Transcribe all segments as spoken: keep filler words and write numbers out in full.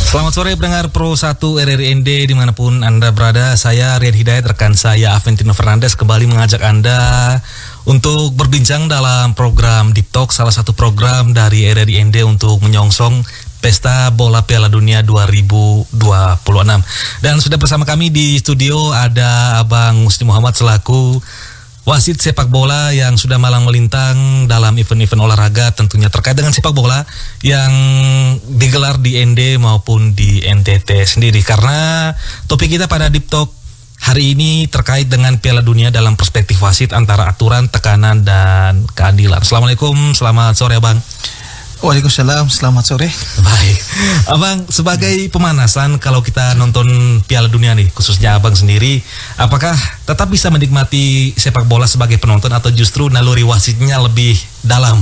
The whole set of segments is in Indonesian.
Selamat sore pendengar Pro satu R R I N D dimanapun Anda berada. Saya Rian Hidayat, rekan saya Aventino Fernandes kembali mengajak Anda untuk berbincang dalam program Deep Talk, salah satu program dari R R I N D untuk menyongsong Pesta Bola Piala Dunia dua ribu dua puluh enam. Dan sudah bersama kami di studio ada Abang Muslim Muhammad selaku wasit sepak bola yang sudah malang melintang dalam event-event olahraga tentunya terkait dengan sepak bola yang digelar di N D maupun di N T T sendiri. Karena topik kita pada Deep Talk hari ini terkait dengan Piala Dunia dalam perspektif wasit antara aturan, tekanan, dan keadilan. Assalamualaikum, selamat sore Abang. Waalaikumsalam, selamat sore. Baik, Abang, sebagai pemanasan kalau kita nonton Piala Dunia nih, khususnya Abang sendiri, apakah tetap bisa menikmati sepak bola sebagai penonton atau justru naluri wasitnya lebih dalam?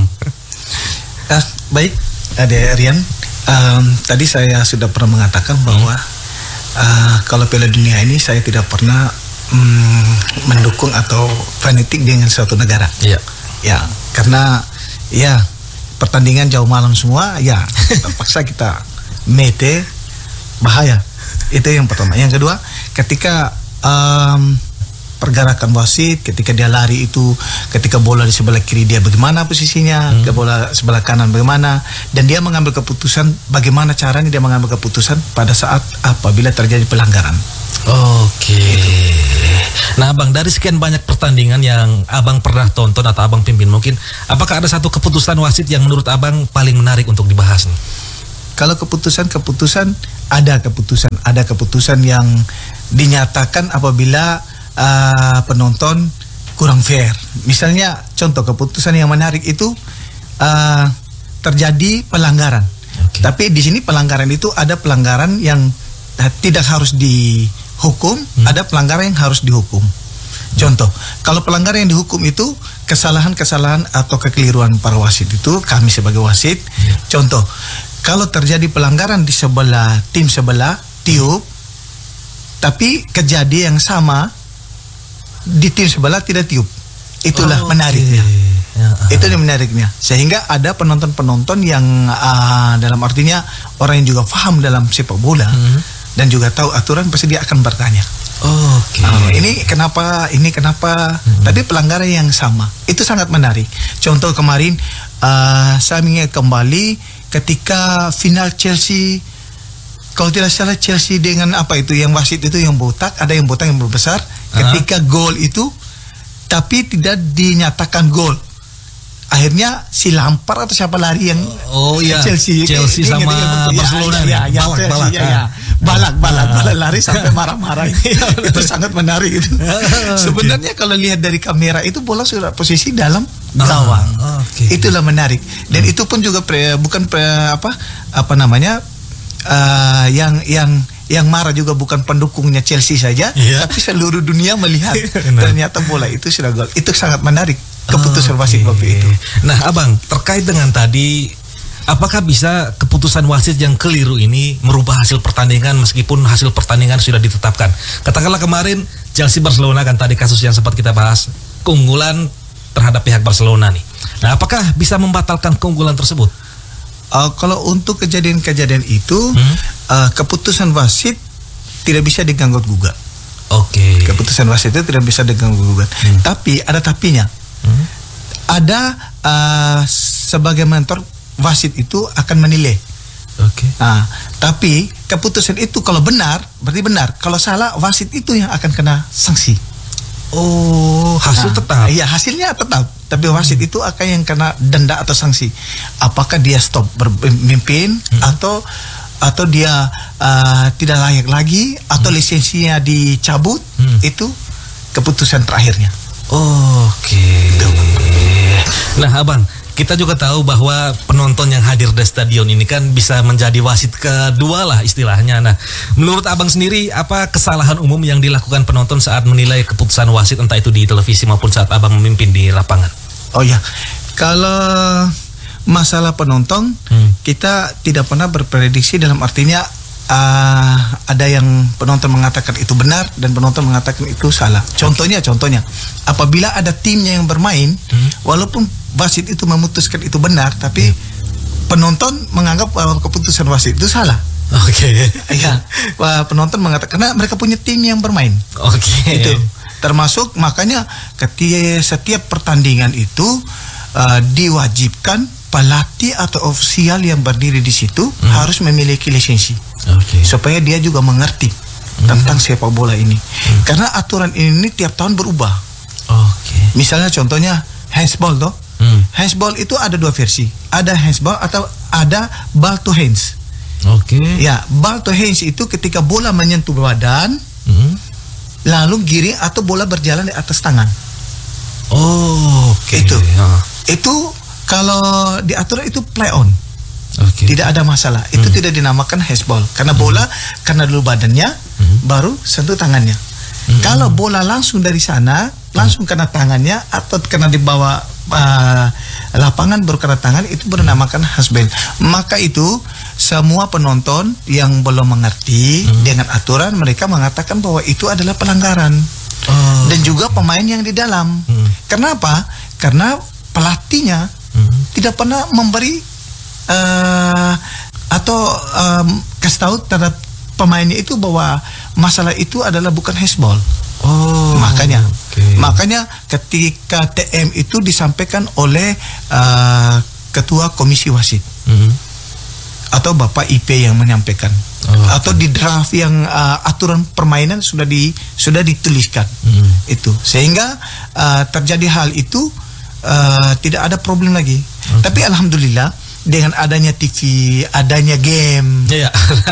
Ah, baik, Ade Rian. Um, tadi saya sudah pernah mengatakan bahwa hmm. uh, kalau Piala Dunia ini saya tidak pernah um, mendukung atau fanatik dengan suatu negara. Iya. Ya, karena ya pertandingan jauh malam semua, ya terpaksa kita mete, bahaya. Itu yang pertama. Yang kedua, ketika um, pergerakan wasit, ketika dia lari itu, ketika bola di sebelah kiri dia bagaimana posisinya, hmm. ke bola sebelah kanan bagaimana, dan dia mengambil keputusan bagaimana caranya dia mengambil keputusan pada saat apabila terjadi pelanggaran. Oke. Nah Abang, dari sekian banyak pertandingan yang Abang pernah tonton atau Abang pimpin, mungkin apakah ada satu keputusan wasit yang menurut Abang paling menarik untuk dibahas nih? Kalau keputusan-keputusan, ada keputusan, ada keputusan yang dinyatakan apabila uh, penonton kurang fair. Misalnya contoh keputusan yang menarik itu uh, terjadi pelanggaran. Okay. Tapi di sini pelanggaran itu ada pelanggaran yang uh, tidak harus dihukum, hmm. ada pelanggaran yang harus dihukum. Contoh, kalau pelanggaran yang dihukum itu kesalahan-kesalahan atau kekeliruan para wasit itu, kami sebagai wasit, hmm. contoh, kalau terjadi pelanggaran di sebelah tim sebelah tiup, tapi kejadian yang sama di tim sebelah tidak tiup, itulah oh, menariknya. Okay. Ya, uh. Itu yang menariknya, sehingga ada penonton-penonton yang uh, dalam artinya orang yang juga paham dalam sepak bola. Hmm. Dan juga tahu aturan, pasti dia akan bertanya. Oh, Oke. Okay. Uh, ini kenapa? Ini kenapa? Hmm. Tapi pelanggaran yang sama, itu sangat menarik. Contoh kemarin, uh, saya ingat kembali ketika final Chelsea, kalau tidak salah Chelsea dengan apa itu yang wasit itu yang botak, ada yang botak yang berbesar. Ketika uh-huh. gol itu, tapi tidak dinyatakan gol. Akhirnya si Lampard atau siapa lari yang oh iya Chelsea, Chelsea ini, sama ini, Barcelona ya, ya, ya, balak, Chelsea, balak, ya, ya. balak balak balak lari sampai marah-marah. Itu sangat menarik itu. Sebenarnya kalau lihat dari kamera itu bola sudah posisi dalam gawang. Oh, okay. Itulah menarik. Dan hmm. itu pun juga pre, bukan pre, apa apa namanya uh, yang yang yang marah juga bukan pendukungnya Chelsea saja, yeah. tapi seluruh dunia melihat ternyata bola itu sudah gol. Itu sangat menarik. Keputusan wasit waktu itu. Nah Abang, terkait dengan tadi, apakah bisa keputusan wasit yang keliru ini merubah hasil pertandingan meskipun hasil pertandingan sudah ditetapkan? Katakanlah kemarin Chelsea Barcelona kan tadi kasus yang sempat kita bahas, keunggulan terhadap pihak Barcelona nih. Nah apakah bisa membatalkan keunggulan tersebut? Uh, kalau untuk kejadian-kejadian itu, hmm? uh, keputusan wasit tidak bisa diganggu-gugat. Oke. Okay. Keputusan wasit itu tidak bisa diganggu-gugat. Hmm. Tapi ada tapinya. Hmm. Ada uh, sebagai mentor wasit itu akan menilai. Oke. Okay. Nah, tapi keputusan itu kalau benar berarti benar. Kalau salah wasit itu yang akan kena sanksi. Oh, hasil nah, tetap. Iya, hasilnya tetap. Tapi wasit hmm. itu akan yang kena denda atau sanksi. Apakah dia stop bermimpin hmm. atau atau dia uh, tidak layak lagi atau hmm. lisensinya dicabut, hmm. itu keputusan terakhirnya. Oke. Okay. Nah Abang, kita juga tahu bahwa penonton yang hadir di stadion ini kan bisa menjadi wasit kedua lah istilahnya. Nah, menurut Abang sendiri, apa kesalahan umum yang dilakukan penonton saat menilai keputusan wasit, entah itu di televisi maupun saat Abang memimpin di lapangan? Oh ya, kalau masalah penonton, hmm. kita tidak pernah berprediksi dalam artinya Uh, ada yang penonton mengatakan itu benar dan penonton mengatakan itu salah. Contohnya, contohnya, apabila ada timnya yang bermain, hmm. walaupun wasit itu memutuskan itu benar, tapi hmm. penonton menganggap bahwa keputusan wasit itu salah. Oke. Ya, penonton mengatakan karena mereka punya tim yang bermain. Oke. Itu termasuk makanya ketika setiap pertandingan itu uh, diwajibkan pelatih atau ofisial yang berdiri di situ hmm. harus memiliki lisensi. Okay. Supaya dia juga mengerti hmm. tentang sepak bola ini. Hmm. Karena aturan ini tiap tahun berubah. Okay. Misalnya contohnya handsball toh. Hmm. Handsball itu ada dua versi. Ada handsball atau ada ball to hands. Oke. Okay. Ya, ball to hands itu ketika bola menyentuh badan, hmm. lalu giring atau bola berjalan di atas tangan. Oh, oke. Okay. Itu. Oh. Itu kalau di aturan itu play on. Okay. Tidak ada masalah. Itu hmm. tidak dinamakan handsball karena bola hmm. karena dulu badannya hmm. baru sentuh tangannya. Hmm. Kalau bola langsung dari sana, langsung kena tangannya atau kena di bawah uh, lapangan baru kena tangan, itu bernamakan handsball. Maka itu semua penonton yang belum mengerti hmm. dengan aturan, mereka mengatakan bahwa itu adalah pelanggaran. Oh. Dan juga pemain yang di dalam. Hmm. Kenapa? Karena pelatihnya hmm. tidak pernah memberi uh, atau um, kasih tahu terhadap pemainnya itu bahwa masalah itu adalah bukan handsball. Oh, makanya, okay. makanya ketika T M itu disampaikan oleh uh, ketua komisi wasit mm-hmm. atau Bapak I P yang menyampaikan, oh, atau okay. di draft yang uh, aturan permainan sudah di sudah dituliskan mm-hmm. itu, sehingga uh, terjadi hal itu uh, tidak ada problem lagi. Okay. Tapi alhamdulillah dengan adanya T V, adanya game, ya, ya.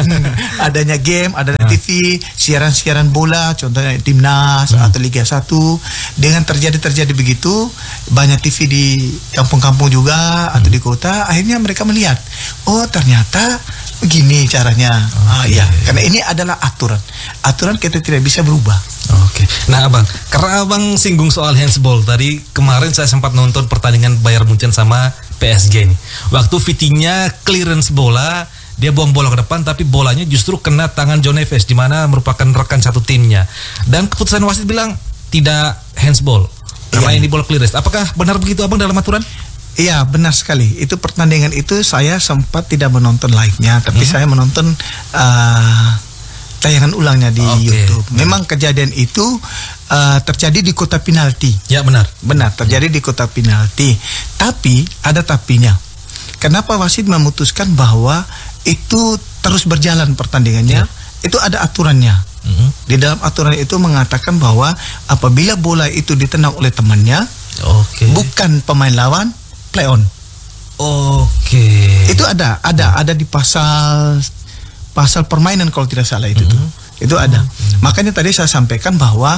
adanya game, adanya T V, siaran-siaran bola, contohnya timnas hmm. atau Liga satu, dengan terjadi-terjadi begitu, banyak T V di kampung-kampung juga hmm. atau di kota, akhirnya mereka melihat, oh ternyata begini caranya. Okay. Ah, ya, karena ini adalah aturan. Aturan kita tidak bisa berubah. Oke. Okay. Nah, Abang, karena Abang singgung soal handsball tadi, kemarin saya sempat nonton pertandingan Bayern Munchen sama P S G nih. Waktu V T-nya clearance bola, dia buang bola ke depan, tapi bolanya justru kena tangan John Neves, di mana merupakan rekan satu timnya. Dan keputusan wasit bilang tidak handsball karena ini bola clearance. Apakah benar begitu, Abang, dalam aturan? Iya, benar sekali. Itu pertandingan itu saya sempat tidak menonton live-nya, tapi hmm. saya menonton uh, tayangan ulangnya di okay. YouTube. Memang kejadian itu uh, terjadi di kota penalti. Ya, benar. Benar, terjadi di kota penalti. Tapi ada tapinya. Kenapa wasit memutuskan bahwa itu terus berjalan pertandingannya? Ya. Itu ada aturannya. Mm-hmm. Di dalam aturan itu mengatakan bahwa apabila bola itu ditendang oleh temannya, okay. bukan pemain lawan, play on. Oke. Okay. Itu ada, ada, ada di pasal pasal permainan kalau tidak salah itu mm-hmm. tuh. Itu ada. Mm-hmm. Makanya tadi saya sampaikan bahwa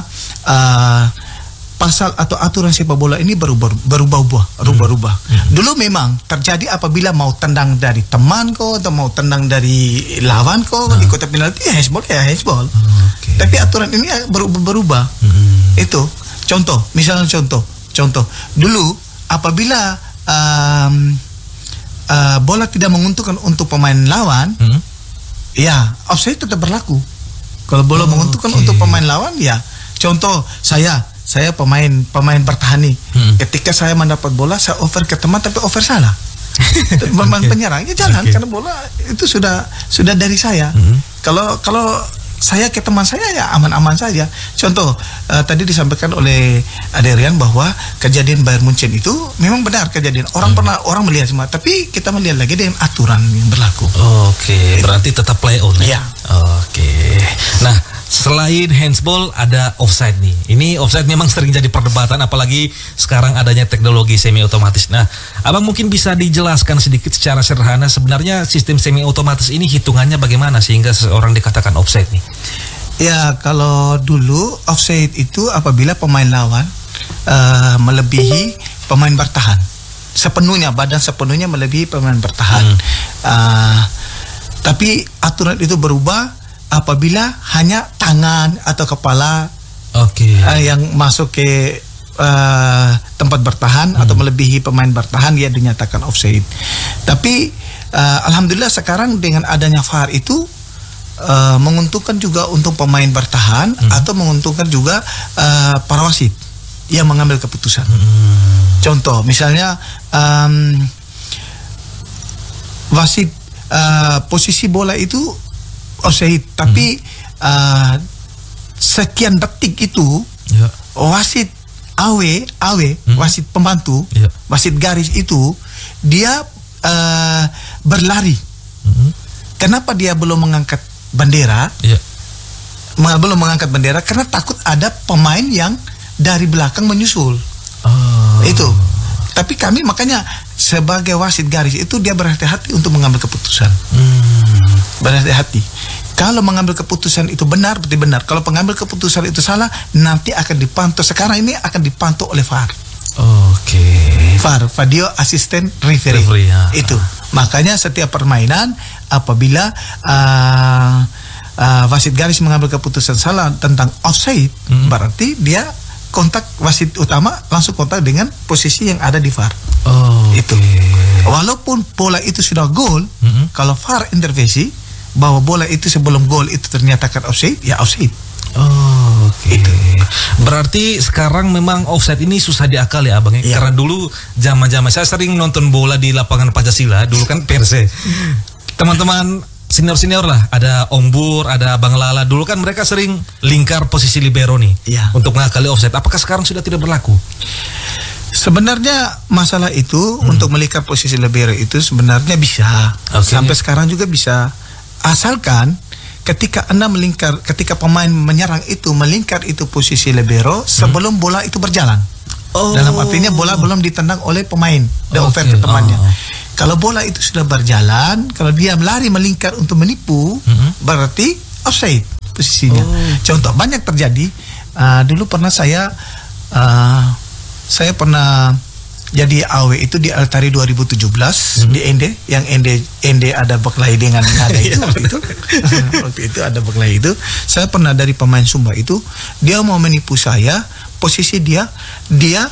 uh, pasal atau aturan sepak bola ini berubah-ubah, rubah-rubah. Mm-hmm. Dulu memang terjadi apabila mau tendang dari teman kok atau mau tendang dari lawan kok uh. di kota penalti, ya handsball ya handsball. Okay. Tapi aturan ini berubah-berubah. Mm-hmm. Itu contoh, misalnya contoh, contoh dulu apabila um, uh, bola tidak menguntungkan untuk pemain lawan, mm-hmm. ya offside tetap berlaku. Kalau bola oh, menguntungkan okay. untuk pemain lawan, ya contoh saya saya pemain pemain bertahan nih. Hmm. Ketika saya mendapat bola, saya over ke teman tapi over salah. Pemain okay. penyerang ya jalan okay. karena bola itu sudah sudah dari saya. Hmm. Kalau kalau saya ke teman saya ya aman-aman saja. Contoh uh, tadi disampaikan oleh Adrian bahwa kejadian Bayern Munchen itu memang benar kejadian. Orang hmm. pernah orang melihat semua, tapi kita melihat lagi dengan aturan yang berlaku. Oke, okay. berarti tetap play on ya. Ya. Oke. Okay. Nah, selain handsball ada offside nih. Ini offside memang sering jadi perdebatan, apalagi sekarang adanya teknologi semi otomatis. Nah, Abang mungkin bisa dijelaskan sedikit secara sederhana sebenarnya sistem semi otomatis ini hitungannya bagaimana sehingga seseorang dikatakan offside nih? Ya, kalau dulu offside itu apabila pemain lawan uh, melebihi pemain bertahan. Sepenuhnya, badan sepenuhnya melebihi pemain bertahan. Hmm. Uh, tapi aturan itu berubah apabila hanya tangan atau kepala okay. uh, yang masuk ke uh, tempat bertahan hmm. atau melebihi pemain bertahan, dia dinyatakan offside. Tapi uh, alhamdulillah sekarang dengan adanya V A R itu uh, menguntungkan juga untuk pemain bertahan hmm. atau menguntungkan juga uh, para wasit yang mengambil keputusan. Hmm. Contoh misalnya um, wasit uh, posisi bola itu offside, tapi hmm. uh, sekian detik itu ya. wasit A W, A W, hmm. wasit pembantu, ya. wasit garis itu dia uh, berlari. Hmm. Kenapa dia belum mengangkat bendera? Ya. Belum mengangkat bendera karena takut ada pemain yang dari belakang menyusul. Oh. Itu. Tapi kami makanya sebagai wasit garis itu dia berhati-hati untuk mengambil keputusan. Hmm. Berhati-hati. Kalau mengambil keputusan itu benar, berarti benar. Kalau pengambil keputusan itu salah, nanti akan dipantau. Sekarang ini akan dipantau oleh V A R. Oke. Okay. V A R, Video Assistant Referee. Referee ya. Itu. Makanya setiap permainan apabila uh, uh, wasit garis mengambil keputusan salah tentang offside, hmm. berarti dia kontak wasit utama langsung kontak dengan posisi yang ada di V A R. Oh, itu. Okay. Walaupun bola itu sudah gol, mm-hmm. kalau V A R intervensi bahwa bola itu sebelum gol itu ternyata kan offside, ya offside. Oh, oke. Okay. Itu. Berarti sekarang memang offside ini susah diakali ya, Abang. Ya. Karena dulu zaman-zaman saya sering nonton bola di lapangan Pancasila, dulu kan Perse. Teman-teman senior-senior lah, ada Om Bur, ada Bang Lala. Dulu kan mereka sering lingkar posisi libero nih ya. untuk mengakali offside. Apakah sekarang sudah tidak berlaku? Sebenarnya masalah itu hmm. untuk melingkar posisi libero itu sebenarnya bisa. Okay. Sampai sekarang juga bisa. Asalkan ketika Anda melingkar, ketika pemain menyerang itu melingkar itu posisi libero sebelum hmm. bola itu berjalan. Oh. Dalam artinya bola belum ditendang oleh pemain, the okay. offense temannya. Oh. Kalau bola itu sudah berjalan, kalau dia lari melingkar untuk menipu, mm-hmm. berarti offside posisinya. Oh. Contoh banyak terjadi. Uh, dulu pernah saya, uh, saya pernah jadi A W itu di Altari dua ribu tujuh belas mm-hmm. di Ende, yang Ende Ende ada berkelahi dengan nada itu waktu itu. Waktu itu ada berkelahi itu. Saya pernah dari pemain Sumba itu, dia mau menipu saya, posisi dia dia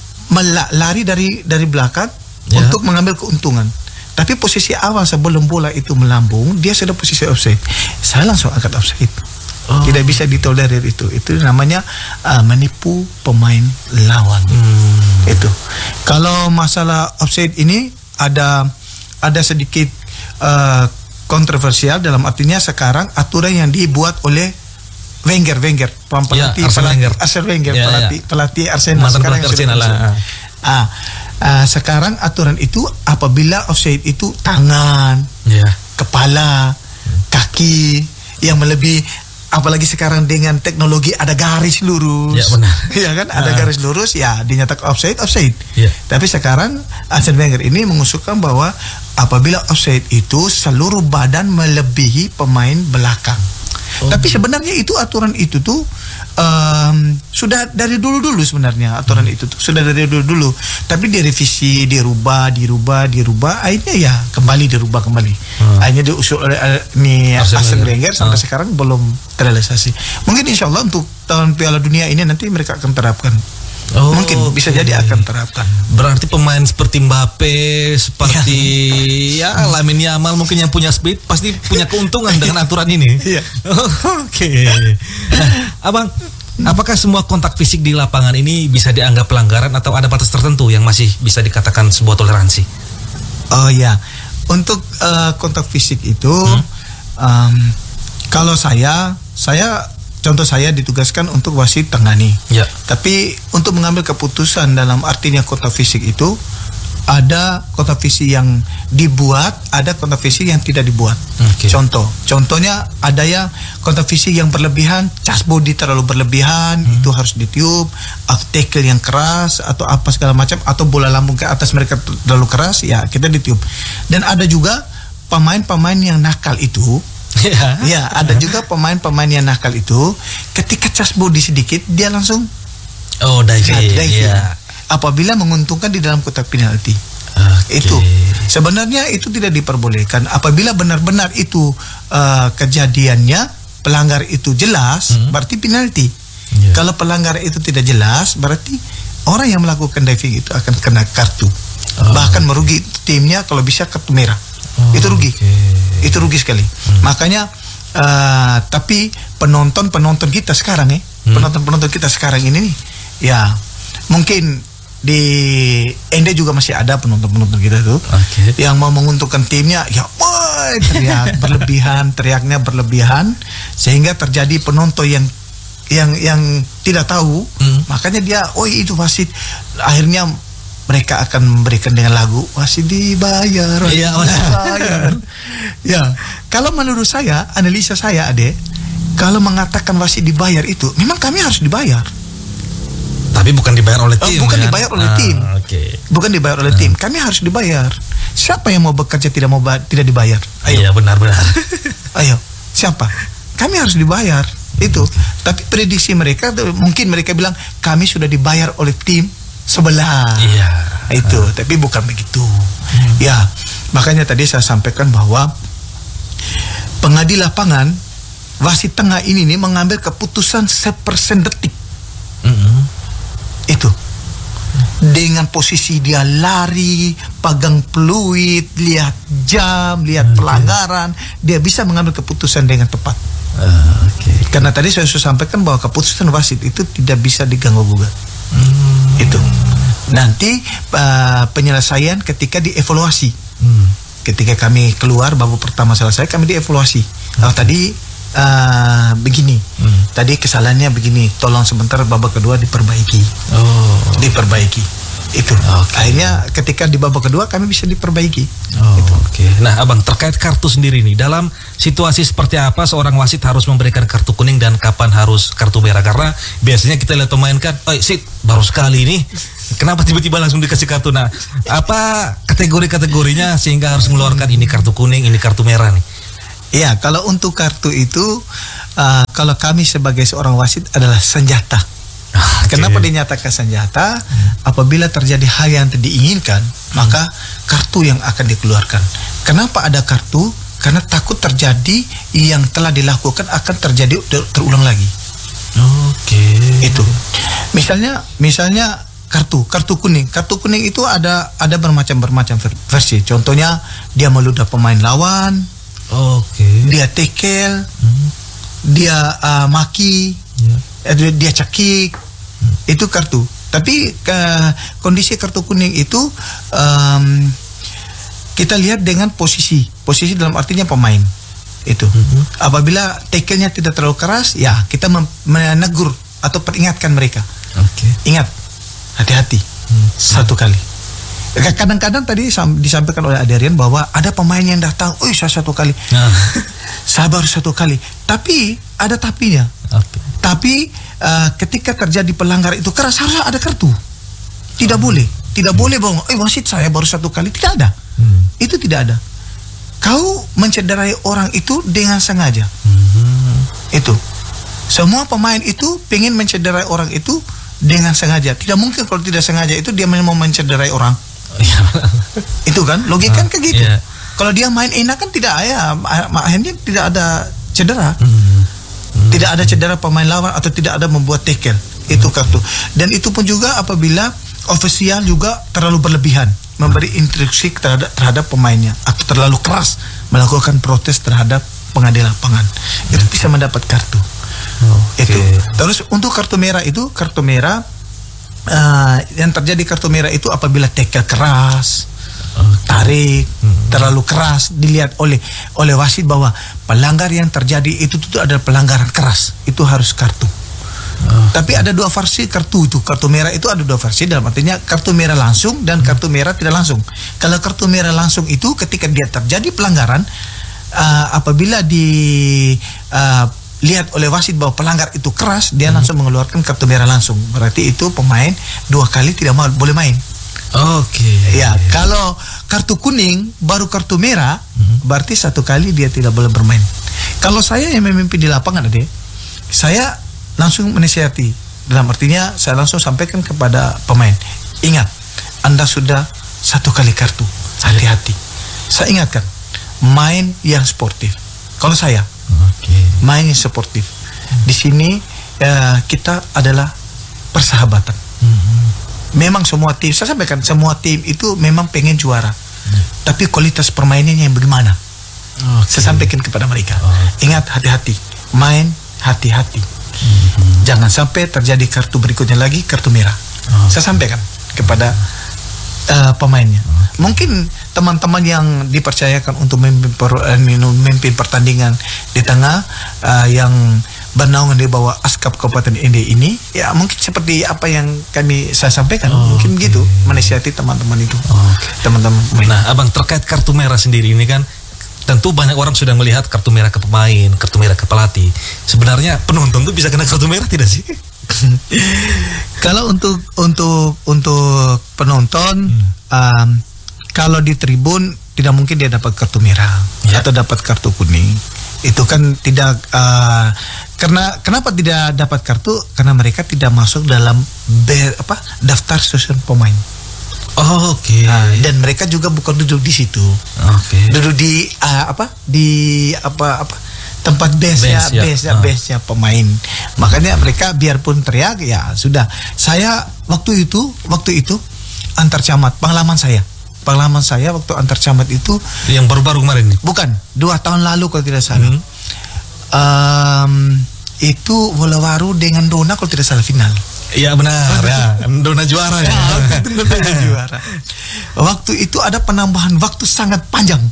melari dari dari belakang. Ya. Untuk mengambil keuntungan. Tapi posisi awal sebelum bola itu melambung, dia sudah posisi offside. Saya langsung angkat offside. Oh. Tidak bisa ditolerir itu. Itu namanya uh, menipu pemain lawan. Hmm. Itu. Kalau masalah offside ini ada ada sedikit uh, kontroversial dalam artinya sekarang aturan yang dibuat oleh Wenger, Wenger, pelatih, ya, pelatih, Arsene Wenger, ya, pelatih, ya. pelatih Arsenal sekarang yang sudah Arsenal. Ah. Uh, sekarang aturan itu apabila offside itu tangan, yeah. kepala, hmm. kaki yang melebihi, apalagi sekarang dengan teknologi ada garis lurus, ya benar, ya kan, ada uh. garis lurus, ya dinyatakan offside, offside. Yeah. Tapi sekarang Arsene Wenger ini mengusulkan bahwa apabila offside itu seluruh badan melebihi pemain belakang. Oh. Tapi sebenarnya itu aturan itu tuh um, sudah dari dulu-dulu sebenarnya aturan hmm. itu tuh sudah dari dulu-dulu. Tapi direvisi, dirubah, dirubah, dirubah, akhirnya ya kembali dirubah kembali. Hmm. Akhirnya diusul oleh uh, nih Arsene Wenger sampai hmm. sekarang belum terrealisasi. Mungkin insya Allah untuk tahun Piala Dunia ini nanti mereka akan terapkan. Oh, mungkin bisa okay. jadi akan terapkan. Berarti pemain seperti Mbappe, seperti ya, ya Lamine Yamal mungkin yang punya speed pasti punya keuntungan dengan aturan ini. Iya. Oke. Okay. Nah, Abang, apakah semua kontak fisik di lapangan ini bisa dianggap pelanggaran atau ada batas tertentu yang masih bisa dikatakan sebuah toleransi? Oh ya, untuk uh, kontak fisik itu, hmm? um, kalau saya, saya contoh saya ditugaskan untuk wasit tangani. Ya. Tapi untuk mengambil keputusan dalam artinya kontak fisik itu ada kontak fisik yang dibuat, ada kontak fisik yang tidak dibuat. Okay. Contoh, contohnya ada yang kontak fisik yang berlebihan, cas body terlalu berlebihan, hmm. itu harus ditiup, atau tackle yang keras atau apa segala macam, atau bola lambung ke atas mereka terlalu keras, ya kita ditiup. Dan ada juga pemain-pemain yang nakal itu. Ya. ya, ada juga pemain-pemain yang nakal itu ketika cas body sedikit dia langsung oh diving, diving. Ya. Apabila menguntungkan di dalam kotak penalti. Okay. Itu sebenarnya itu tidak diperbolehkan. Apabila benar-benar itu uh, kejadiannya pelanggar itu jelas, hmm. berarti penalti. Yeah. Kalau pelanggar itu tidak jelas, berarti orang yang melakukan diving itu akan kena kartu. Oh. Bahkan merugi timnya kalau bisa kartu merah. Oh, itu rugi. Okay. Itu rugi sekali. Hmm. Makanya uh, tapi penonton-penonton kita sekarang ya, hmm. penonton-penonton kita sekarang ini nih, ya mungkin di Ende juga masih ada penonton-penonton kita tuh okay. yang mau menguntungkan timnya, ya woi teriak berlebihan, teriaknya berlebihan sehingga terjadi penonton yang yang yang tidak tahu, hmm. makanya dia, oh itu wasit, akhirnya mereka akan memberikan dengan lagu wasit dibayar, iya, dibayar. Ya, kalau menurut saya, analisa saya, Ade, kalau mengatakan wasit dibayar itu, memang kami harus dibayar. Tapi bukan dibayar oleh tim. Oh, bukan kan? dibayar oleh ah, tim. Okay. Bukan dibayar oleh ah. tim. Kami harus dibayar. Siapa yang mau bekerja tidak mau tidak dibayar? Ayo. Iya, benar-benar. Ayo, siapa? Kami harus dibayar. Itu. Tapi prediksi mereka, mungkin mereka bilang kami sudah dibayar oleh tim sebelah. Iya. Itu, uh. tapi bukan begitu. Hmm. Ya, makanya tadi saya sampaikan bahwa pengadil lapangan wasit tengah ini nih mengambil keputusan sepersen detik. Hmm. Itu. Dengan posisi dia lari, pegang peluit, lihat jam, lihat okay. pelanggaran, dia bisa mengambil keputusan dengan tepat. Uh, okay. Karena tadi saya sudah sampaikan bahwa keputusan wasit itu tidak bisa diganggu gugat. Hmm. Itu. Nanti uh, penyelesaian ketika dievaluasi. Hmm. Ketika kami keluar babak pertama selesai, kami dievaluasi. Okay. Oh, tadi uh, begini. Hmm. Tadi kesalahannya begini. Tolong sebentar babak kedua diperbaiki. Oh. Diperbaiki. Itu. Okay. Akhirnya ketika di babak kedua kami bisa diperbaiki. Oh, gitu. Oke. Okay. Nah, Abang, terkait kartu sendiri nih, dalam situasi seperti apa seorang wasit harus memberikan kartu kuning dan kapan harus kartu merah? Karena biasanya kita lihat pemain kan, oh sit, baru sekali ini, kenapa tiba-tiba langsung dikasih kartu? Nah, apa kategori-kategorinya sehingga harus mengeluarkan ini kartu kuning, ini kartu merah nih? Iya, kalau untuk kartu itu, uh, kalau kami sebagai seorang wasit adalah senjata. Okay. Kenapa dinyatakan senjata? Hmm. Apabila terjadi hal yang tidak diinginkan, hmm. maka kartu yang akan dikeluarkan. Kenapa ada kartu? Karena takut terjadi yang telah dilakukan akan terjadi terulang lagi. Oke. Okay. Itu. Misalnya, misalnya kartu, kartu kuning. Kartu kuning itu ada ada bermacam-bermacam versi. Contohnya dia meludah pemain lawan. Oke. Okay. Dia tackle. Hmm. Dia uh, maki. Yeah. Dia cekik. Hmm. Itu kartu. Tapi ke, kondisi kartu kuning itu um, kita lihat dengan posisi. Posisi dalam artinya pemain. Itu. Mm-hmm. Apabila tackle-nya tidak terlalu keras, ya kita menegur atau peringatkan mereka. Okay. Ingat, hati-hati. Hmm. Satu kali. Kadang-kadang tadi disampaikan oleh Adrian bahwa ada pemain yang datang, oh saya satu kali. Nah. Saya baru satu kali. Tapi ada tapinya. Okay. Tapi uh, ketika terjadi pelanggar itu keras, harus ada kartu. Tidak oh. boleh. Tidak hmm. boleh bahwa, eh wasit saya baru satu kali. Tidak ada. Hmm. Itu tidak ada. Kau mencederai orang itu dengan sengaja. Hmm. Itu. Semua pemain itu pengen mencederai orang itu dengan sengaja. Tidak mungkin kalau tidak sengaja itu dia mau mencederai orang. Itu kan logika kan kayak gitu. Yeah. Kalau dia main enak kan tidak ya, akhirnya tidak ada cedera. Hmm. Hmm. Tidak ada cedera pemain lawan atau tidak ada membuat tackle. Itu kartu. Dan itu pun juga apabila ofisial juga terlalu berlebihan memberi instruksi terhadap, terhadap pemainnya atau terlalu keras melakukan protes terhadap pengadil lapangan. Hmm. Itu bisa mendapat kartu. Okay. Itu. Terus untuk kartu merah itu, kartu merah uh, yang terjadi kartu merah itu apabila tackle keras, okay. tarik, hmm. terlalu keras, dilihat oleh oleh wasit bahwa pelanggar yang terjadi itu itu adalah pelanggaran keras, itu harus kartu. Okay. Tapi ada dua versi kartu itu. Kartu merah itu ada dua versi, dalam artinya kartu merah langsung dan kartu merah tidak langsung. Kalau kartu merah langsung itu ketika dia terjadi pelanggaran, uh, apabila di uh, lihat oleh wasit bahwa pelanggar itu keras, dia hmm. langsung mengeluarkan kartu merah langsung. Berarti itu pemain dua kali tidak mau, boleh main. Oke. Okay. Ya, kalau kartu kuning baru kartu merah, hmm. berarti satu kali dia tidak boleh bermain. Kalau saya yang memimpin di lapangan, Ade, saya langsung menasihati. Dalam artinya saya langsung sampaikan kepada pemain, ingat, Anda sudah satu kali kartu, hati-hati. Saya ingatkan, main yang sportif. Kalau saya okay. main yang sportif. Hmm. Di sini uh, kita adalah persahabatan. Hmm. Memang semua tim, saya sampaikan semua tim itu memang pengen juara. Hmm. Tapi kualitas permainannya yang bagaimana? Okay. Saya sampaikan kepada mereka. Okay. Ingat, hati-hati. Main hati-hati. Hmm. Jangan sampai terjadi kartu berikutnya lagi, kartu merah. Okay. Saya sampaikan. kepada uh, pemainnya. Mungkin teman-teman yang dipercayakan untuk memimpin, per, uh, memimpin pertandingan di tengah uh, yang bernaungan di bawah Askap Kabupaten Ende ini, ya mungkin seperti apa yang kami saya sampaikan, oh, mungkin okay. gitu menasihati teman-teman itu, oh, okay. teman-teman. Nah, abang terkait kartu merah sendiri ini kan, tentu banyak orang sudah melihat kartu merah ke pemain, kartu merah ke pelatih. Sebenarnya penonton tuh bisa kena kartu merah tidak sih? Kalau untuk untuk untuk penonton, hmm. um, kalau di tribun tidak mungkin dia dapat kartu merah ya. Atau dapat kartu kuning. Itu kan tidak uh, karena kenapa tidak dapat kartu? Karena mereka tidak masuk dalam be, apa daftar susunan pemain. Oh, oke. Okay. Nah, dan mereka juga bukan duduk di situ. Oke. Okay. Duduk di uh, apa? Di apa apa tempat base-nya, base, ya. base-nya, oh. base-nya pemain. Makanya mereka biarpun teriak ya sudah. Saya waktu itu, waktu itu antar camat, pengalaman saya. Pengalaman saya waktu antar camat itu yang baru-baru kemarin nih. Bukan, dua tahun lalu kalau tidak salah. Hmm. Um, itu Wolawaru dengan Dona kalau tidak salah final. Iya benar ya, Dona juara ya. ya itu Dona juara. Waktu itu ada penambahan waktu sangat panjang.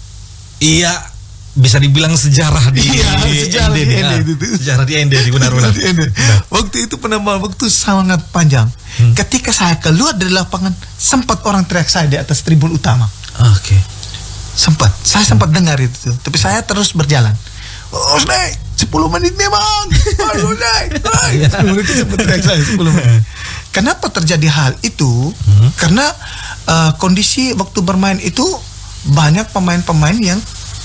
Iya, bisa dibilang sejarah di iya, sejarah Ende, di Ende nah, itu. Sejarah di Ende, benar-benar. Waktu itu penambahan waktu sangat panjang. Hmm. Ketika saya keluar dari lapangan, sempat orang teriak saya di atas tribun utama. Oke. Okay. Sempat, saya sempat hmm. dengar itu, tapi saya terus berjalan. Oh, naik sepuluh menit memang. Aduh, naik. Mereka sempat teriak saya sepuluh menit. Kenapa terjadi hal itu? Hmm. Karena uh, kondisi waktu bermain itu banyak pemain-pemain yang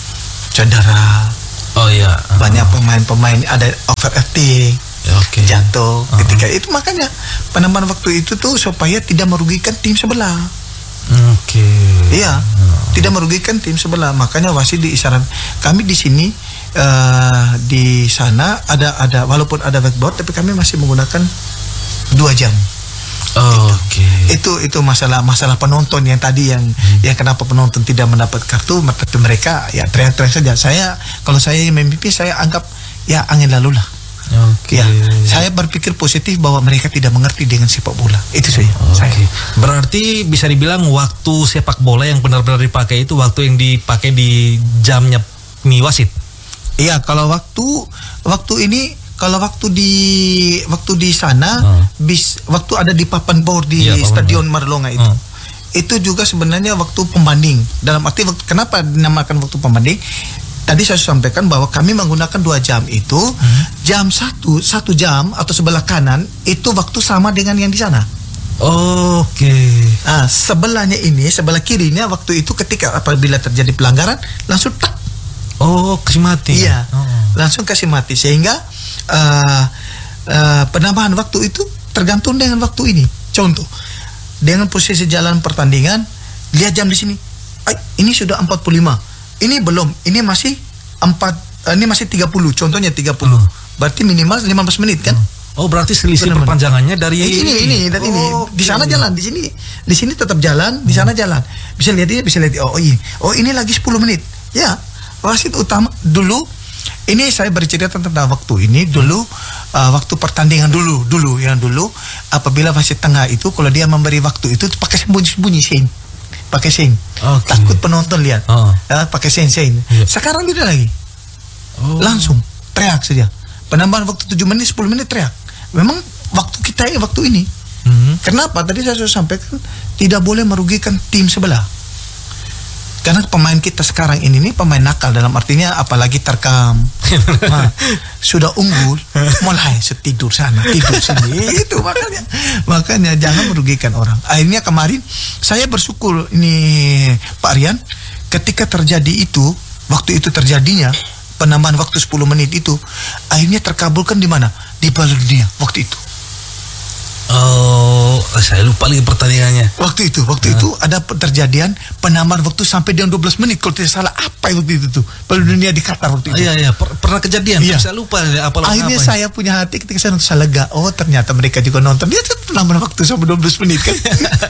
cedera. Oh iya. Uh. Banyak pemain-pemain ada overacting. Okay. Jatuh uh-huh. ketika itu, makanya penambahan waktu itu tuh supaya tidak merugikan tim sebelah. Oke. Okay. Iya, uh. tidak merugikan tim sebelah. Makanya wasit diisyarat. Kami di sini uh, di sana ada ada walaupun ada whiteboard, tapi kami masih menggunakan dua jam. Oh, Oke. Okay. Itu itu masalah masalah penonton yang tadi yang hmm. yang kenapa penonton tidak mendapat kartu, tapi mereka ya teriak-teriak saja. Saya kalau saya yang memimpin, saya anggap ya angin lalu lah. Oke. Okay. Ya, saya berpikir positif bahwa mereka tidak mengerti dengan sepak bola. Itu saja. Oke. Okay. Berarti bisa dibilang waktu sepak bola yang benar-benar dipakai itu waktu yang dipakai di jamnya mi wasit. Iya, kalau waktu waktu ini kalau waktu di waktu di sana uh. bis waktu ada di papan bor di ya, Stadion Marlonga itu. Uh. Itu juga sebenarnya waktu pembanding. Dalam arti waktu, kenapa dinamakan waktu pembanding? Tadi saya sampaikan bahwa kami menggunakan dua jam itu, hmm. jam satu, satu jam atau sebelah kanan itu waktu sama dengan yang di sana. Oh, Oke. Okay. Nah, sebelahnya ini, sebelah kirinya waktu itu ketika apabila terjadi pelanggaran langsung tak. Oh, kasih mati. Iya, oh. langsung kasih mati sehingga uh, uh, penambahan waktu itu tergantung dengan waktu ini. Contoh, dengan posisi jalan pertandingan, lihat jam di sini, ay, ini sudah empat puluh lima. Ini belum, ini masih empat, uh, ini masih tiga puluh, contohnya tiga puluh. Uh. Berarti minimal lima belas menit kan? Uh. Oh, berarti selisih Benar-benar. perpanjangannya dari eh, ini ini dan oh, ini. Di sana okay. jalan, di sini di sini tetap jalan, di sana jalan. Bisa lihat ini, bisa lihat oh ini. Oh, ini lagi sepuluh menit. Ya, wasit utama dulu ini saya bercerita tentang waktu ini dulu uh, waktu pertandingan dulu, dulu yang dulu apabila wasit tengah itu kalau dia memberi waktu itu pakai sembunyi-sembunyi sein. Pakai sein, okay. takut penonton lihat, oh. ya, pakai sein sein. Yeah. Sekarang tidak lagi, oh. langsung teriak saja. Penambahan waktu tujuh menit, sepuluh menit teriak. Memang waktu kita ya waktu ini. Mm-hmm. Kenapa? Tadi saya sudah sampaikan tidak boleh merugikan tim sebelah. Karena pemain kita sekarang ini nih pemain nakal, dalam artinya apalagi terkam, nah, sudah unggul, mulai setidur sana, tidur sini, itu makanya, makanya jangan merugikan orang. Akhirnya kemarin saya bersyukur ini Pak Rian, ketika terjadi itu, waktu itu terjadinya penambahan waktu sepuluh menit itu, akhirnya terkabulkan di mana? Di Piala Dunia waktu itu. Oh, saya lupa lagi pertandingannya. Waktu itu, waktu nah. itu ada terjadian penambahan waktu sampai dengan dua belas menit kalau tidak salah. Apa waktu itu tuh? Piala Dunia di Qatar waktu itu. Iya, iya, per- pernah kejadian. Iya. Saya lupa apa. Akhirnya apa saya punya hati ketika saya nonton, saya lega. Oh, ternyata mereka juga nonton. Dia tuh penambahan waktu sampai dua belas menit kan.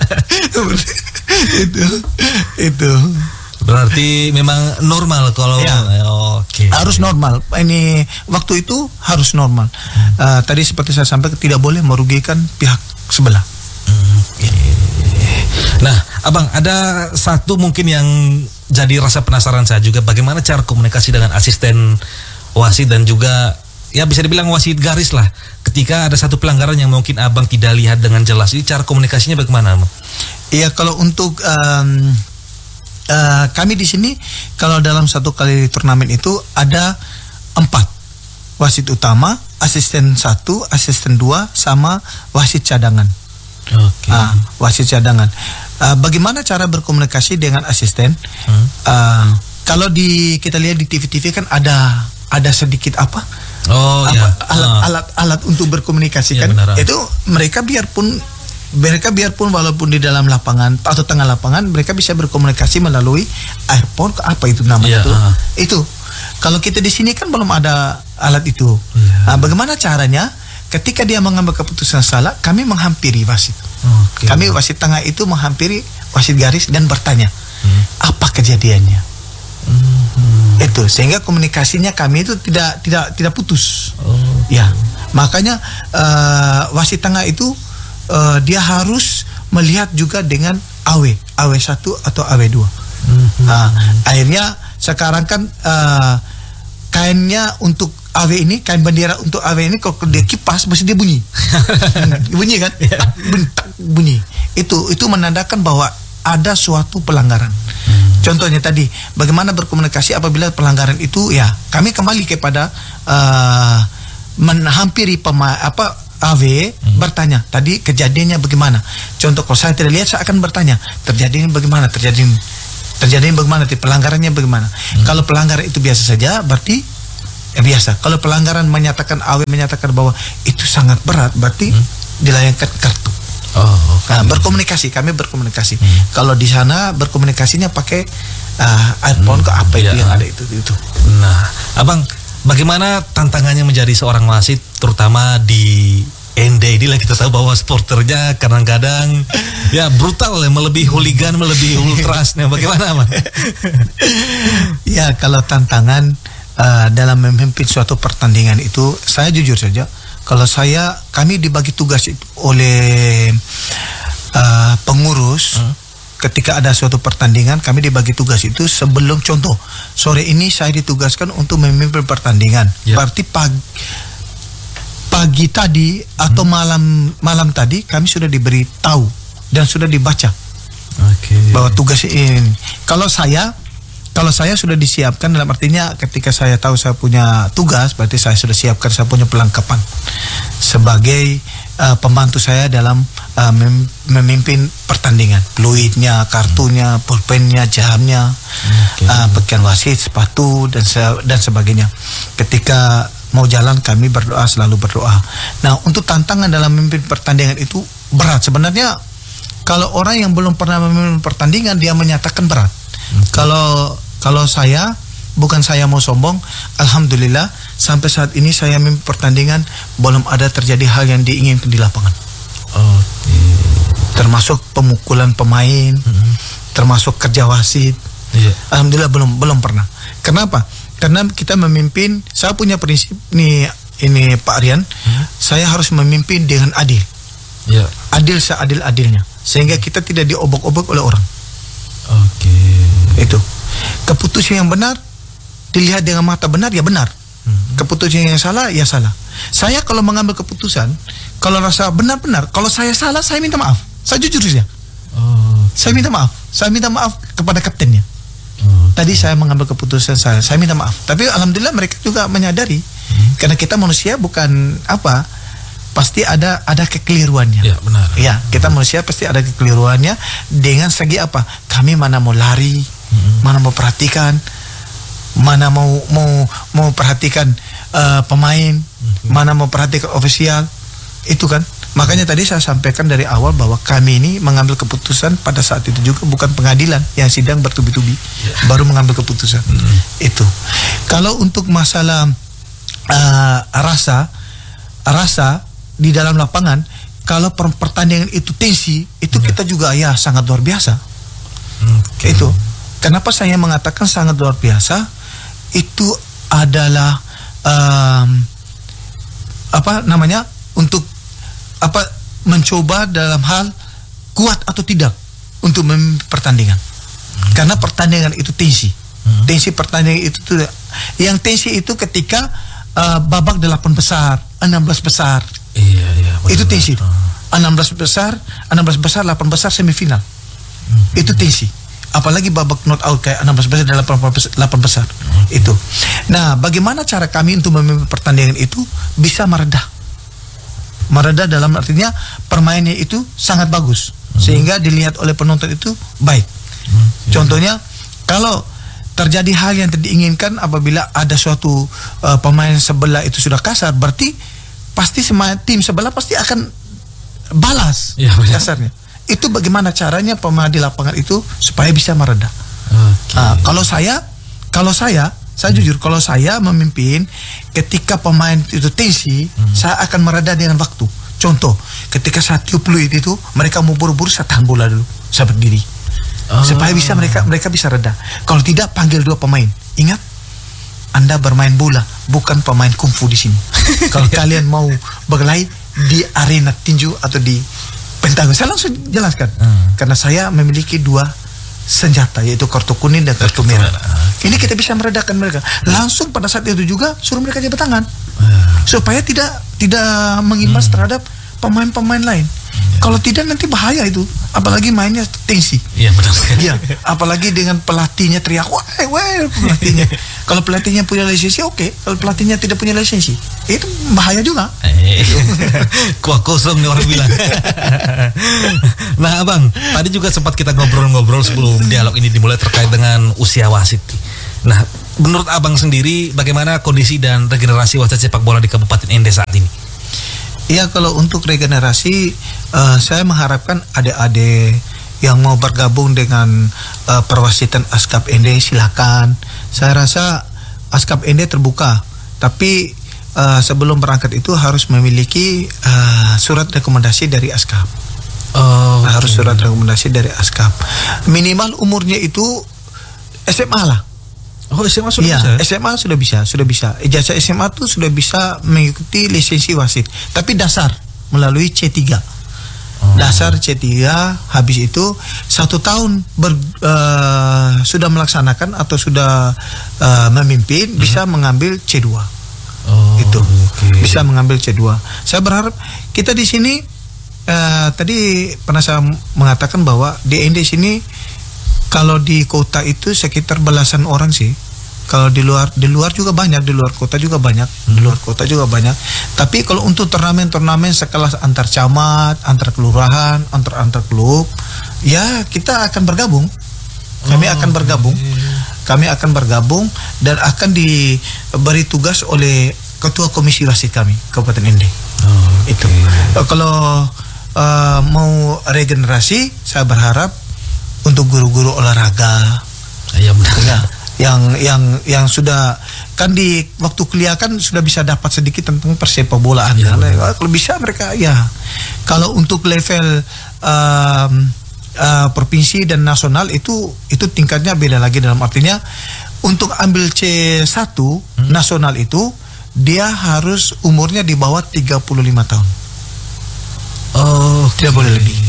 itu, itu. Berarti memang normal kalau ya. oh, oke. Okay. Harus normal. Ini waktu itu harus normal. Hmm. Uh, tadi seperti saya sampaikan tidak boleh merugikan pihak sebelah. Hmm, okay. Nah, Abang, ada satu mungkin yang jadi rasa penasaran saya juga, bagaimana cara komunikasi dengan asisten wasit dan juga ya bisa dibilang wasit garis lah. Ketika ada satu pelanggaran yang mungkin Abang tidak lihat dengan jelas, ini cara komunikasinya bagaimana, Abang? Iya, kalau untuk um, uh, kami di sini, kalau dalam satu kali turnamen itu ada empat wasit utama, asisten satu, asisten dua, sama wasit cadangan. Oke. Okay. Uh, wasit cadangan. Uh, bagaimana cara berkomunikasi dengan asisten? Hmm. Uh, kalau di kita lihat di T V T V kan ada ada sedikit apa? Oh apa, ya. Alat-alat uh. alat untuk berkomunikasi kan? Ya, itu mereka biarpun mereka biarpun walaupun di dalam lapangan atau tengah lapangan, mereka bisa berkomunikasi melalui earphone, apa itu namanya ya, itu? Uh. Itu. Kalau kita di sini kan belum ada alat itu. Ya. Nah, bagaimana caranya? Ketika dia mengambil keputusan salah, kami menghampiri wasit. Okay. Kami wasit tengah itu menghampiri wasit garis dan bertanya, hmm. apa kejadiannya? Hmm. Itu sehingga komunikasinya kami itu tidak tidak tidak putus. Oh. Ya, makanya uh, wasit tengah itu uh, dia harus melihat juga dengan A W, A W satu atau A W dua. Hmm. Nah, akhirnya sekarang kan uh, kainnya untuk A W ini, kain bendera untuk A W ini kalau dia kipas mesti dia bunyi. Bunyi kan? Bentak bunyi. Itu itu menandakan bahwa ada suatu pelanggaran. Hmm. Contohnya tadi, bagaimana berkomunikasi apabila pelanggaran itu, ya kami kembali kepada uh, menghampiri pema, apa A W, hmm. bertanya tadi kejadiannya bagaimana. Contoh kalau saya tidak lihat, saya akan bertanya terjadinya bagaimana, terjadi terjadinya bagaimana, pelanggarannya bagaimana. Hmm. Kalau pelanggaran itu biasa saja, berarti ya biasa. Kalau pelanggaran menyatakan A W menyatakan bahwa itu sangat berat, berarti hmm. dilayangkan kartu. Oh, okay. Nah, berkomunikasi, kami berkomunikasi. Hmm. Kalau di sana berkomunikasinya pakai uh, iPhone hmm. ke apa itu ya. Yang ada itu itu. Nah, Abang, bagaimana tantangannya menjadi seorang wasit, terutama di N D ini lah, kita tahu bahwa sporternya kadang-kadang ya brutal ya, melebihi hooligan, melebihi ultrasnya. Bagaimana, Bang? Ya, kalau tantangan Uh, dalam memimpin suatu pertandingan itu, saya jujur saja, kalau saya kami dibagi tugas itu oleh uh, pengurus. hmm. Ketika ada suatu pertandingan, kami dibagi tugas itu sebelum, contoh sore ini saya ditugaskan untuk memimpin pertandingan. Yep. Berarti pagi, pagi tadi atau hmm. malam malam tadi kami sudah diberi tahu dan sudah dibaca, okay. bahwa tugas ini. Kalau saya Kalau saya sudah disiapkan, dalam artinya ketika saya tahu saya punya tugas, berarti saya sudah siapkan, saya punya pelengkapan sebagai uh, pembantu saya dalam uh, mem memimpin pertandingan. Fluidnya, kartunya, pulpennya, jamnya, okay. uh, pakaian wasit, sepatu dan se dan sebagainya. Ketika mau jalan kami berdoa, selalu berdoa. Nah, untuk tantangan dalam memimpin pertandingan itu berat. Sebenarnya kalau orang yang belum pernah memimpin pertandingan, dia menyatakan berat. Okay. Kalau kalau saya, bukan saya mau sombong, alhamdulillah sampai saat ini saya memimpin pertandingan belum ada terjadi hal yang diinginkan di lapangan. Okay. Termasuk pemukulan pemain, mm-hmm. termasuk kerja wasit. Yeah. Alhamdulillah belum belum pernah. Kenapa? Karena kita memimpin, saya punya prinsip nih, ini Pak Rian, mm-hmm. saya harus memimpin dengan adil. Yeah. Adil seadil-adilnya, sehingga kita tidak diobok-obok oleh orang. Oke. Okay. Itu keputusan yang benar dilihat dengan mata benar, ya benar. Hmm. Keputusan yang salah, ya salah. Saya kalau mengambil keputusan, kalau rasa benar-benar, kalau saya salah, saya minta maaf. Saya jujur saja. Oh, okay. Saya minta maaf. Saya minta maaf kepada kaptennya. Oh, okay. Tadi saya mengambil keputusan saya, saya minta maaf. Tapi alhamdulillah mereka juga menyadari, hmm. karena kita manusia bukan apa. Pasti ada ada kekeliruannya. Ya, benar. Ya, kita manusia pasti ada kekeliruannya. Dengan segi apa? Kami mana mau lari, mm-hmm. mana mau perhatikan, mana mau mau mau perhatikan uh, pemain, mm-hmm. mana mau perhatikan ofisial. Itu kan. Makanya tadi saya sampaikan dari awal bahwa kami ini mengambil keputusan pada saat itu juga bukan pengadilan yang sidang bertubi-tubi, yeah. baru mengambil keputusan. Mm-hmm. Itu. Kalau untuk masalah uh, rasa rasa di dalam lapangan, kalau per pertandingan itu tensi, itu hmm. kita juga ya sangat luar biasa. Okay. Itu kenapa saya mengatakan sangat luar biasa. Itu adalah um, apa namanya, untuk apa, mencoba dalam hal kuat atau tidak. untuk memimpin pertandingan. Hmm. Karena pertandingan itu tensi. Hmm. Tensi pertandingan itu tuh, yang tensi itu ketika uh, babak delapan besar, enam belas besar. Iya, iya. Itu tensi. enam belas besar, enam belas besar, delapan besar semifinal. Hmm. Itu tensi. Apalagi babak knockout kayak enam belas besar dan delapan besar. Hmm. Itu. Nah, bagaimana cara kami untuk memimpin pertandingan itu bisa meredah? Meredah dalam artinya permainnya itu sangat bagus. Hmm. Sehingga dilihat oleh penonton itu baik. Hmm. Contohnya, kalau terjadi hal yang tidak diinginkan apabila ada suatu uh, pemain sebelah itu sudah kasar, berarti pasti semua tim sebelah pasti akan balas ya, kasarnya. Itu bagaimana caranya pemain di lapangan itu supaya bisa meredah. Okay. Nah, kalau saya, kalau saya, saya hmm. jujur, kalau saya memimpin, ketika pemain itu tensi, hmm. saya akan meredah dengan waktu. Contoh, ketika saya tiup fluid itu, mereka mau buru-buru, saya tahan bola dulu, saya berdiri, oh. supaya bisa mereka mereka bisa reda. Kalau tidak, panggil dua pemain. Ingat, Anda bermain bola, bukan pemain kungfu di sini. Kalau kalian mau berkelahi di arena tinju atau di pentagon, saya langsung jelaskan. Hmm. Karena saya memiliki dua senjata, yaitu kartu kuning dan kartu merah. Okay. Ini kita bisa meredakan mereka. Langsung pada saat itu juga suruh mereka jabat tangan, hmm. supaya tidak tidak mengimbas hmm. terhadap pemain-pemain lain. Hmm. Kalau tidak nanti bahaya itu, apalagi mainnya tensi. Iya benar sekali. Iya, apalagi dengan pelatihnya teriak, wah, wah pelatihnya. Kalau pelatihnya punya lisensi oke, okay. Kalau pelatihnya tidak punya lisensi, itu bahaya juga. Eh, kuah kosong nih orang bilang. Nah, Abang, tadi juga sempat kita ngobrol-ngobrol sebelum dialog ini dimulai terkait dengan usia wasit. Nah, menurut Abang sendiri, bagaimana kondisi dan regenerasi wasit sepak bola di Kabupaten Ende saat ini? Iya, kalau untuk regenerasi, uh, saya mengharapkan adik-adik yang mau bergabung dengan uh, perwasitan Askap Ende, silakan. Saya rasa Askap Ende terbuka, tapi uh, sebelum berangkat itu harus memiliki uh, surat rekomendasi dari Askap. Oh, nah, harus surat rekomendasi dari Askap. Minimal umurnya itu S M A lah. Oh, S M A sudah ya, bisa? S M A sudah bisa, sudah bisa. Ijazah S M A tuh sudah bisa mengikuti lisensi wasit. Tapi dasar melalui C tiga. Oh. Dasar C tiga, habis itu satu tahun ber, uh, sudah melaksanakan atau sudah uh, memimpin, hmm. bisa mengambil C dua. Oh, itu okay. Bisa mengambil C dua. Saya berharap kita di sini uh, tadi pernah saya mengatakan bahwa di Ende sini, kalau di kota itu sekitar belasan orang sih. Kalau di luar di luar juga banyak, di luar kota juga banyak, hmm. di luar kota juga banyak. Tapi kalau untuk turnamen-turnamen sekelas antar camat, antar kelurahan, antar antar klub, ya kita akan bergabung. Kami oh, akan bergabung. Okay. Kami akan bergabung dan akan diberi tugas oleh Ketua Komisi Wasit kami Kabupaten Ende. Oh, okay. Itu. Kalau uh, mau regenerasi, saya berharap untuk guru-guru olahraga, ya benar. Ya, yang yang yang sudah kan di waktu kuliah kan sudah bisa dapat sedikit tentang persepak bolaan. Ya, nah, kalau bisa mereka ya. Kalau untuk level um, uh, provinsi dan nasional itu itu tingkatnya beda lagi, dalam artinya untuk ambil C satu hmm. nasional itu dia harus umurnya di bawah tiga puluh lima tahun. Oh, tidak okay. boleh lebih.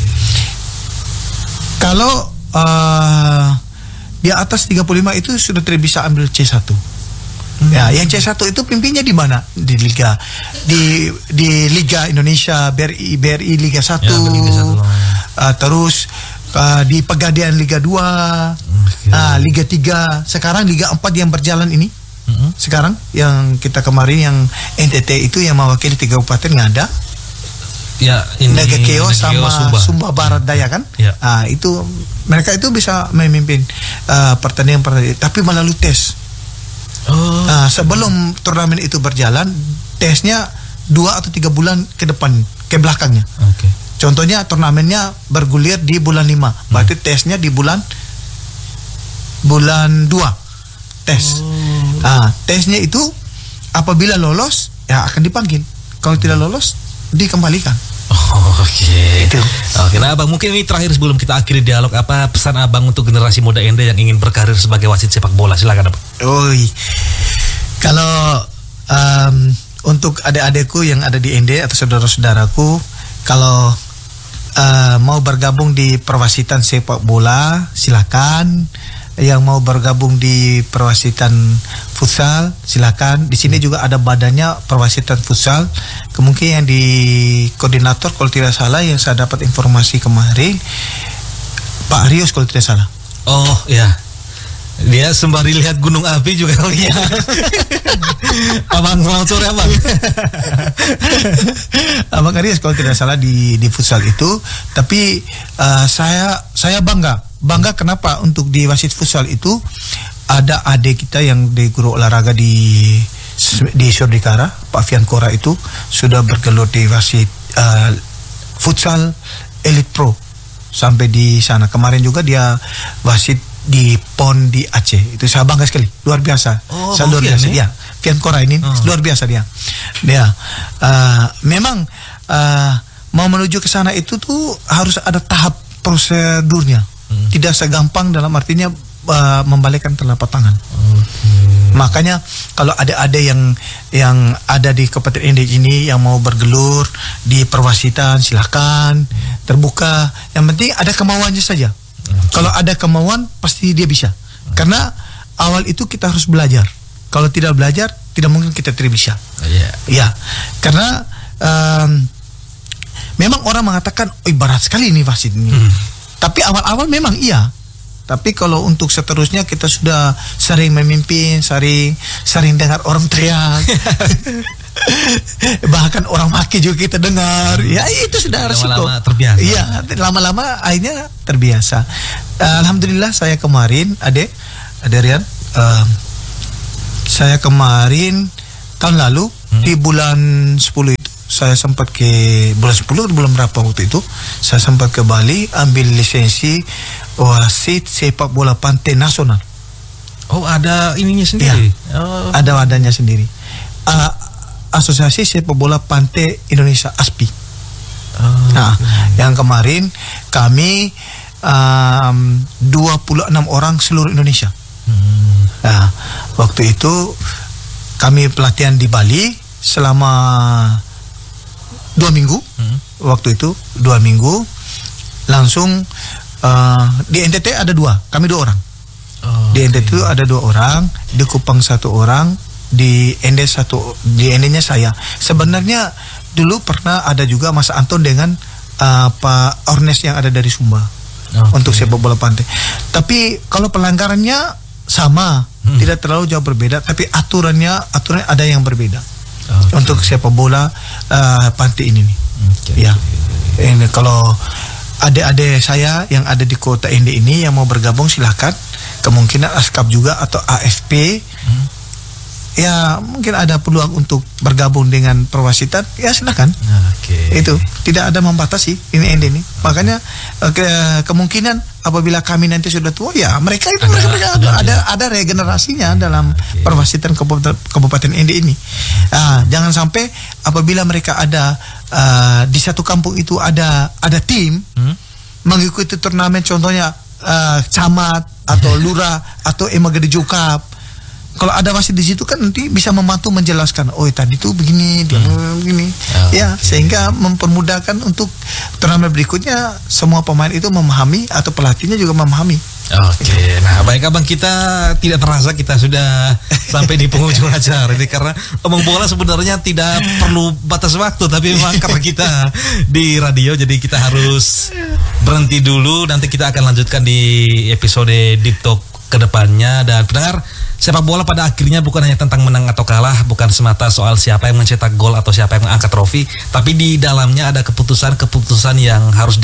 Kalau Uh, di atas tiga puluh lima itu sudah tidak bisa ambil C satu. Hmm. Ya, yang C satu itu pimpinnya di mana? Di liga di di Liga Indonesia, B R I B R I Liga satu. Ya, Liga satu. Uh, terus uh, di Pegadaian Liga dua, okay. uh, Liga tiga, sekarang Liga empat yang berjalan ini. Hmm. Sekarang yang kita kemarin yang N T T itu yang mewakili tiga kabupaten ngada. Ya, ini Nagakeo sama Sumba. Sumba Barat Daya kan? Ya. Ah, itu mereka itu bisa memimpin uh, pertandingan-pertandingan, tapi melalui tes. Oh. Nah, sebelum turnamen itu berjalan, tesnya dua atau tiga bulan ke depan, ke belakangnya. Okay. Contohnya turnamennya bergulir di bulan lima, hmm. berarti tesnya di bulan bulan dua tes. Oh. Nah, tesnya itu apabila lolos ya akan dipanggil. Kalau tidak lolos dikembalikan. Oh, oke. Okay. Oke, okay, nah Abang, mungkin ini terakhir sebelum kita akhiri dialog, apa pesan Abang untuk generasi muda Ende yang ingin berkarir sebagai wasit sepak bola? Silakan, Abang. Oi. Kalau um, untuk adik-adikku yang ada di Ende atau saudara-saudaraku, kalau uh, mau bergabung di perwasitan sepak bola silakan. Yang mau bergabung di perwasitan futsal silakan. Di sini juga ada badannya perwasitan futsal. Kemungkinan yang di koordinator kalau tidak salah yang saya dapat informasi kemarin Pak Rios kalau tidak salah. Oh ya, dia sembari lihat gunung api juga kali ya. Abang selamat sore abang. Abang Rios kalau tidak salah di di futsal itu. Tapi uh, saya saya bangga. Bangga kenapa untuk di wasit futsal itu ada adik kita yang di guru olahraga di di Surdikara, Pak Fian Kora itu sudah bergelut di wasit uh, futsal Elite Pro sampai di sana. Kemarin juga dia wasit di P O N di Aceh. Itu saya bangga sekali, luar biasa. Oh, saya luar biasa. Ya, Fian Kora ini oh. luar biasa dia. Dia uh, memang uh, mau menuju ke sana itu tuh harus ada tahap prosedurnya. Hmm. Tidak segampang dalam artinya uh, membalikkan telapak tangan. Okay. Makanya kalau ada-ada yang yang ada di Kabupaten Ende ini yang mau bergelur di perwasitan silakan terbuka. Yang penting ada kemauannya saja. Okay. Kalau ada kemauan pasti dia bisa. Okay. Karena awal itu kita harus belajar. Kalau tidak belajar tidak mungkin kita tidak bisa. Oh, yeah. Ya, karena um, memang orang mengatakan, oh berat sekali ini wasit ini. Hmm. Tapi awal-awal memang iya. Tapi kalau untuk seterusnya kita sudah sering memimpin, sering sering dengar orang teriak. Bahkan orang maki juga kita dengar. Ya itu sudah resiko. Lama-lama terbiasa. Iya, lama-lama akhirnya terbiasa. Alhamdulillah saya kemarin, Adek, Adek Rian, uh, saya kemarin tahun lalu hmm. di bulan sepuluh itu saya sempat ke bulan sepuluh bulan berapa waktu itu saya sempat ke Bali ambil lisensi wasit sepak bola pantai nasional. Oh ada ininya sendiri. Ya, oh. Ada wadahnya sendiri. Uh, Asosiasi Sepak Bola Pantai Indonesia A S P I. Oh, nah, okay. Yang kemarin kami um, dua puluh enam orang seluruh Indonesia. Hmm. Nah, waktu itu kami pelatihan di Bali selama dua minggu. Hmm. Waktu itu dua minggu langsung uh, di N T T ada dua, kami dua orang. Oh, di N T T itu ada dua orang, di Kupang satu orang, di N D satu, di N D-nya saya. Sebenarnya dulu pernah ada juga Mas Anton dengan uh, Pak Ornes yang ada dari Sumba. Okay. Untuk sepak bola pantai. Tapi kalau pelanggarannya sama, hmm. tidak terlalu jauh berbeda, tapi aturannya aturan ada yang berbeda. Okay. Untuk sepak bola uh, pantai ini nih. Okay. Ya. Ini kalau adik-adik saya yang ada di kota N D ini yang mau bergabung silahkan. Kemungkinan ASKAP juga atau A F P. Hmm. Ya mungkin ada peluang untuk bergabung dengan perwasitan, ya silakan. Okay. Itu tidak ada membatasi ini N D ini. Makanya ke, kemungkinan apabila kami nanti sudah tua, ya mereka itu ada, mereka, mereka ada, ada ada regenerasinya dalam okay. perwasitan Kabupaten, Kabupaten N D ini. Nah, jangan sampai apabila mereka ada uh, di satu kampung itu ada ada tim hmm? mengikuti turnamen, contohnya uh, camat atau lurah atau Emagede Cup. Kalau ada wasit di situ kan nanti bisa membantu menjelaskan, oh tadi tuh begini, dia hmm. begini, oh, ya okay. Sehingga mempermudahkan untuk turnamen berikutnya semua pemain itu memahami atau pelatihnya juga memahami. Oke, okay. Nah baik abang, kita tidak terasa kita sudah sampai di penghujung acara ini karena omong bola sebenarnya tidak perlu batas waktu, tapi memang karena kita di radio jadi kita harus berhenti dulu. Nanti kita akan lanjutkan di episode Deep Talk kedepannya. Dan pendengar, sepak bola pada akhirnya bukan hanya tentang menang atau kalah, bukan semata soal siapa yang mencetak gol atau siapa yang mengangkat trofi, tapi di dalamnya ada keputusan-keputusan yang harus